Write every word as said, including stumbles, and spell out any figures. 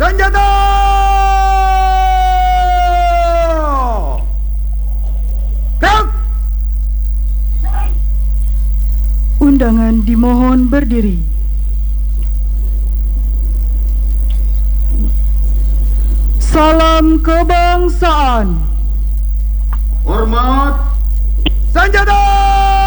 Senjata! Gerak! Undangan dimohon berdiri. Salam kebangsaan. Hormat! Senjata!